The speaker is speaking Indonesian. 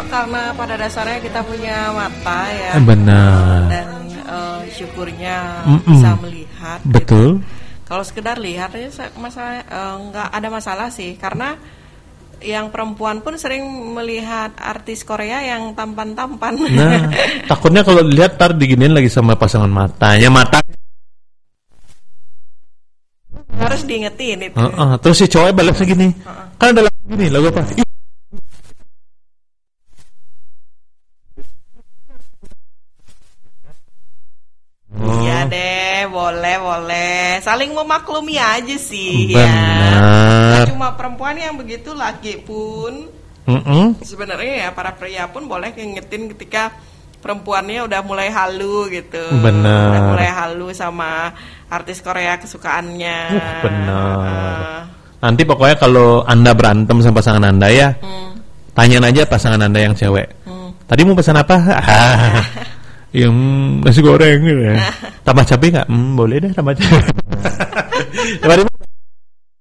karena pada dasarnya kita punya mata ya. Benar. Dan syukurnya bisa melihat. Betul. Gitu. Kalau sekedar lihat aja nggak ada masalah sih, karena yang perempuan pun sering melihat artis Korea yang tampan-tampan. Nah, takutnya kalau dilihat tar diginiin lagi sama pasangan matanya, mata harus diingetin itu. Terus si cowok balik segini. Kan ada lagu gini, lagu apa? Iya deh, boleh. Saling memaklumi aja sih. Benar. Ya. Cuma perempuan yang begitu, laki pun. Sebenarnya ya para pria pun boleh ngingetin ketika perempuannya udah mulai halu gitu. Benar. Udah mulai halu sama artis Korea kesukaannya. Benar. Nanti pokoknya kalau Anda berantem sama pasangan Anda ya, tanyain aja pasangan Anda yang cewek. Tadi mau pesan apa? Yang nasi goreng gitu ya. Tambah cabai nggak? Boleh deh tambah cabai.